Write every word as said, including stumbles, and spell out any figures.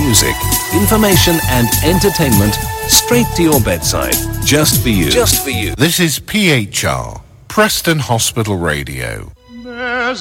music, information and entertainment straight to your bedside. Just for you. Just for you. This is P H R, Preston Hospital Radio.